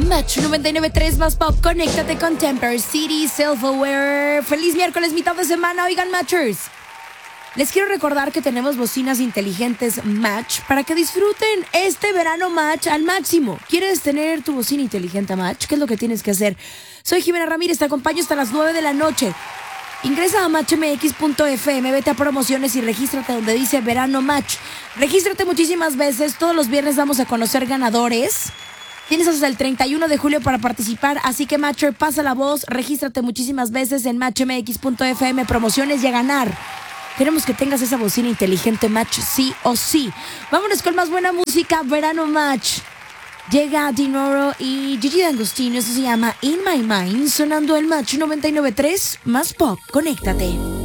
Match 99.3 más pop. Conéctate con Temper City Silverware. Feliz miércoles, mitad de semana. Oigan, Matchers, les quiero recordar que tenemos bocinas inteligentes Match para que disfruten este verano Match al máximo. ¿Quieres tener tu bocina inteligente Match? ¿Qué es lo que tienes que hacer? Soy Jimena Ramírez, te acompaño hasta las 9 de la noche. Ingresa a matchmx.fm, vete a promociones y regístrate donde dice Verano Match. Regístrate muchísimas veces, todos los viernes vamos a conocer ganadores. Tienes hasta el 31 de julio para participar, así que Matcher, pasa la voz, regístrate muchísimas veces en matchmx.fm, promociones y a ganar. Queremos que tengas esa bocina inteligente Match, sí o sí. Vámonos con más buena música, Verano Match. Llega Dinoro y Gigi D'Agostino, esto se llama In My Mind, sonando el Match 99.3 más pop. Conéctate.